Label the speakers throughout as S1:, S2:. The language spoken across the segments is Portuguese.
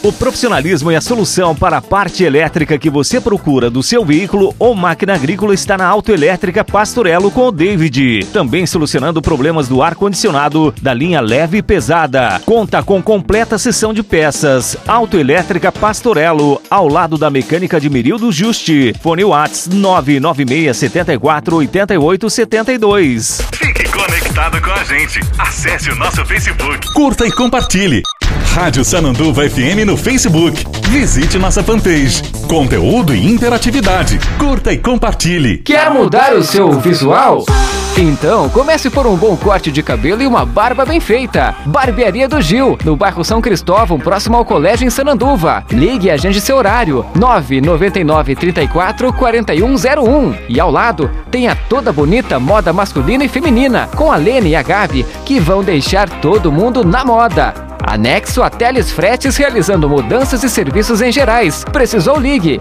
S1: O profissionalismo e a solução para a parte elétrica que você procura do seu veículo ou máquina agrícola está na Autoelétrica Pastorello com o David. Também solucionando problemas do ar-condicionado da linha leve e pesada. Conta com completa seção de peças. Autoelétrica Pastorello, ao lado da Mecânica de Mirildo Juste. Fone Whats 996 74 88 72.
S2: Fique conectado com a gente. Acesse o nosso Facebook.
S3: Curta e compartilhe. Rádio Sananduva FM no Facebook. Visite nossa fanpage. Conteúdo e interatividade. Curta e compartilhe.
S4: Quer mudar o seu visual? Então, comece por um bom corte de cabelo e uma barba bem feita. Barbearia do Gil, no bairro São Cristóvão, próximo ao colégio em Sananduva. Ligue e agende seu horário, 999 34 4101. E ao lado, tem a toda bonita moda masculina e feminina, com a Lene e a Gabi, que vão deixar todo mundo na moda. Anexo a Teles Fretes, realizando mudanças e serviços em gerais. Precisou, ligue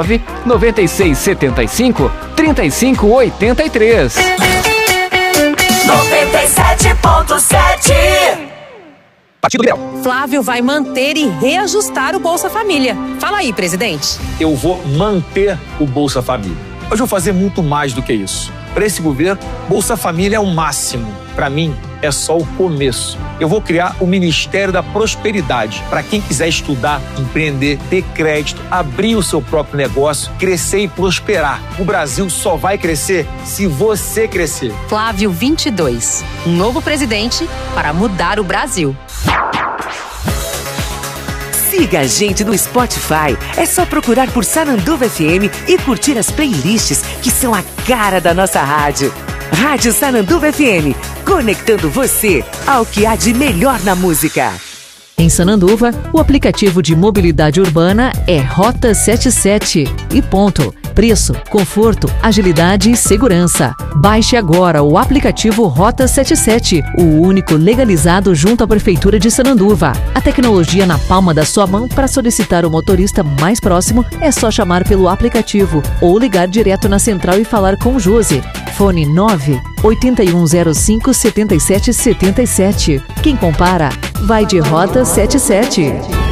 S4: 99675 3583.
S5: 97.7.
S6: Partido Liberal.
S7: Flávio vai manter e reajustar o Bolsa Família. Fala aí, presidente.
S6: Eu vou manter o Bolsa Família. Hoje eu vou fazer muito mais do que isso. Para esse governo, Bolsa Família é o máximo. Para mim, é só o começo. Eu vou criar o Ministério da Prosperidade para quem quiser estudar, empreender, ter crédito, abrir o seu próprio negócio, crescer e prosperar. O Brasil só vai crescer se você crescer.
S7: Flávio 22, um novo presidente para mudar o Brasil.
S5: Siga a gente no Spotify. É só procurar por Sananduva FM e curtir as playlists que são a cara da nossa rádio. Rádio Sananduva FM, conectando você ao que há de melhor na música.
S8: Em Sananduva, o aplicativo de mobilidade urbana é Rota 77 e ponto. Preço, conforto, agilidade e segurança. Baixe agora o aplicativo Rota 77, o único legalizado junto à Prefeitura de Sananduva. A tecnologia na palma da sua mão. Para solicitar o motorista mais próximo, é só chamar pelo aplicativo ou ligar direto na central e falar com o Josi. Fone 98105 7777. Quem compara, vai de Rota 77.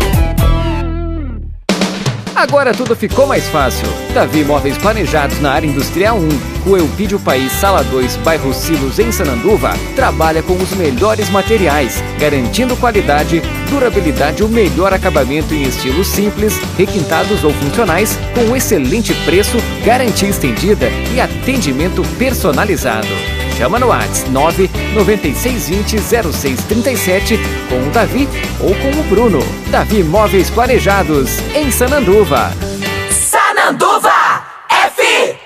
S4: Agora tudo ficou mais fácil. Davi Móveis Planejados na área industrial 1, Rua Elpidio País, Sala 2, bairro Silos, em Sananduva, trabalha com os melhores materiais, garantindo qualidade, durabilidade e o melhor acabamento em estilos simples, requintados ou funcionais, com um excelente preço, garantia estendida e atendimento personalizado. Chama no WhatsApp 99620-0637 com o Davi ou com o Bruno. Davi Móveis Planejados, em Sananduva.
S5: Sananduva FM!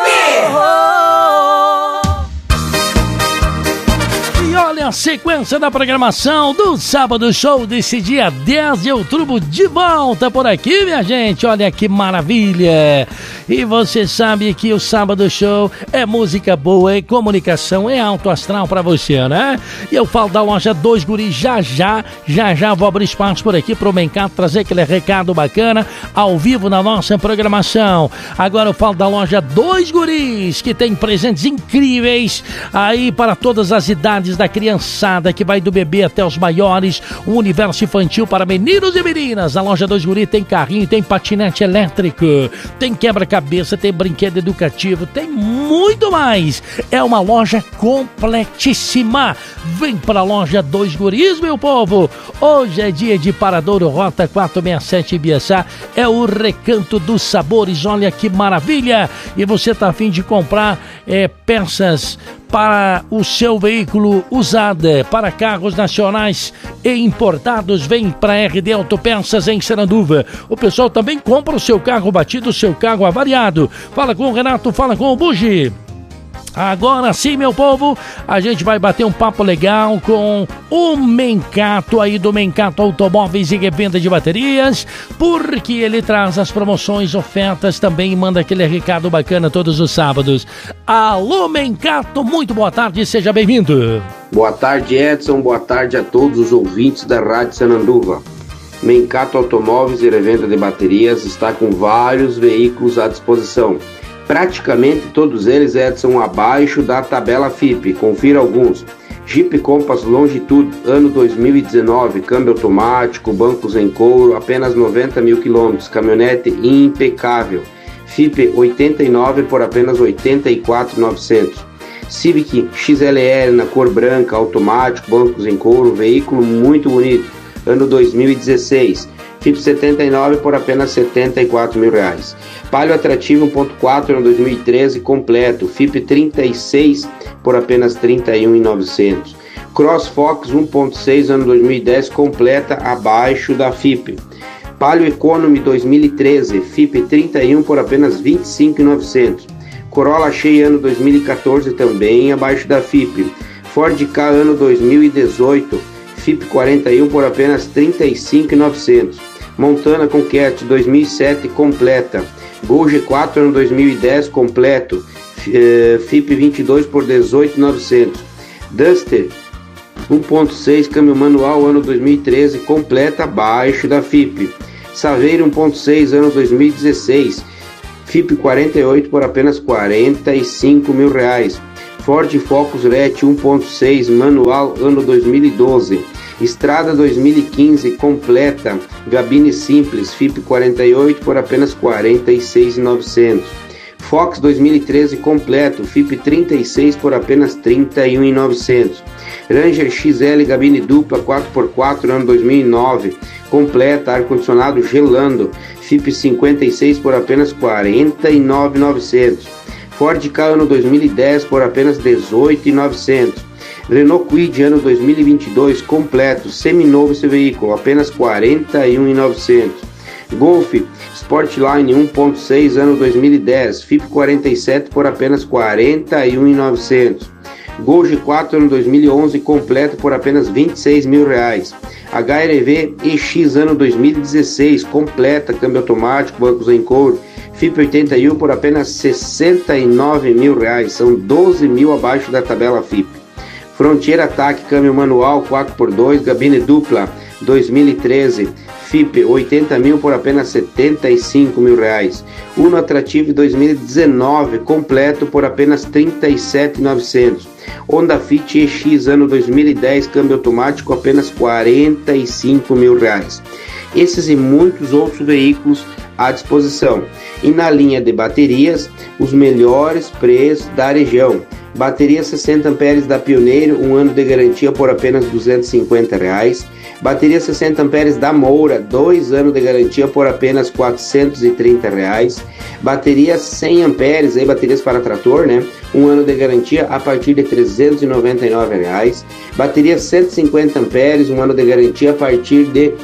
S9: E olha a sequência da programação do Sábado Show desse dia 10 de outubro, de volta por aqui, minha gente. Olha que maravilha! E você sabe que o Sábado Show é música boa, é comunicação, é alto astral pra você, né? E eu falo da loja Dois Guris já vou abrir espaço por aqui pro Mencato trazer aquele recado bacana ao vivo na nossa programação. Agora eu falo da loja Dois Guris, que tem presentes incríveis aí para todas as idades da criançada, que vai do bebê até os maiores, um universo infantil para meninos e meninas. Na loja Dois Guris tem carrinho, tem patinete elétrico, tem quebra-cabeça, tem brinquedo educativo, tem muito mais. É uma loja completíssima. Vem pra loja Dois Guris, meu povo. Hoje é dia de Paradouro, Rota 467 Ibiaçá. É o Recanto dos Sabores. Olha que maravilha. E você tá a fim de comprar peças para o seu veículo usada, para carros nacionais e importados, vem para RD Autopeças em Sananduva. O pessoal também compra o seu carro batido, o seu carro avariado. Fala com o Renato, fala com o Bugi. Agora sim, meu povo, a gente vai bater um papo legal com o Mencato aí do Mencato Automóveis e Revenda de Baterias, porque ele traz as promoções, ofertas também e manda aquele recado bacana todos os sábados. Alô, Mencato, muito boa tarde, seja bem-vindo.
S10: Boa tarde, Edson, boa tarde a todos os ouvintes da Rádio Sananduva. Mencato Automóveis e Revenda de Baterias está com vários veículos à disposição. Praticamente todos eles, Edson, abaixo da tabela FIP. Confira alguns. Jeep Compass Longitude, ano 2019, câmbio automático, bancos em couro, apenas 90 mil quilômetros, caminhonete impecável. FIPE 89 por apenas 84.900. Civic XLR na cor branca, automático, bancos em couro, veículo muito bonito, ano 2016. FIPE 79 por apenas 74 mil reais. Palio Atrativo 1.4 ano 2013 completo, FIPE 36 por apenas 31.900. Cross Fox 1.6 ano 2010 completa, abaixo da FIPE. Palio Economy 2013, FIPE 31 por apenas 25.900. Corolla Cheia ano 2014 também abaixo da FIPE. Ford Ka ano 2018, FIPE 41 por apenas 35.900. Montana Conquest 2007 completa. Gol G4 ano 2010 completo, FIPE 22 por 18.900. Duster 1.6 câmbio manual ano 2013 completa, abaixo da FIPE. Saveiro 1.6 ano 2016, FIPE 48 por apenas 45 mil reais. Ford Focus RET 1.6 manual ano 2012. Estrada 2015 completa, gabine simples, FIPE 48 por apenas 46.900. Fox 2013 completo, FIPE 36 por apenas 31.900. Ranger XL gabine dupla 4x4 ano 2009 completa, ar-condicionado gelando, FIPE 56 por apenas 49.900. Ford Ka ano 2010 por apenas 18.900. Renault Kwid ano 2022 completo, seminovo esse veículo, apenas 41.900. Golf Sportline 1.6 ano 2010, FIPE 47 por apenas 41.900. Gol G4 ano 2011 completo por apenas 26 mil reais. HRV EX ano 2016 completa, câmbio automático, bancos em couro, FIPE 81 por apenas 69 mil reais, são 12 mil abaixo da tabela FIPE. Frontier Attack câmbio manual 4x2, gabine dupla 2013, FIPE 80 mil por apenas 75 mil reais. Uno Atrativo 2019 completo por apenas 37.900. Honda Fit EX ano 2010 câmbio automático apenas 45 mil reais. Esses e muitos outros veículos à disposição. E na linha de baterias, os melhores preços da região. Bateria 60 amperes da Pioneiro, 1 ano de garantia por apenas R$ 250. Bateria 60 amperes da Moura, 2 anos de garantia por apenas R$ 430. Bateria 100 amperes, aí baterias para trator, né? 1 ano de garantia a partir de R$ 399. Bateria 150 amperes, 1 ano de garantia a partir de R$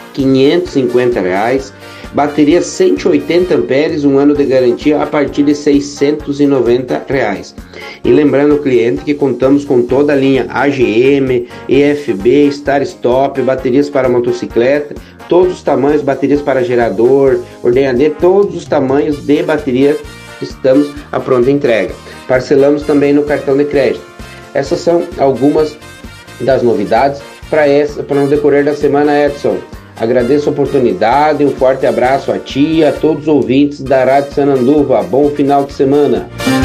S10: 550. Bateria 180 amperes, 1 ano de garantia a partir de R$ 690. E lembrando ao cliente que contamos com toda a linha AGM, EFB, Star Stop, baterias para motocicleta, todos os tamanhos, baterias para gerador, ordenador, todos os tamanhos de bateria estamos à pronta entrega. Parcelamos também no cartão de crédito. Essas são algumas das novidades para no decorrer da semana, Edson. Agradeço a oportunidade, um forte abraço a ti e a todos os ouvintes da Rádio Sananduva. Bom final de semana.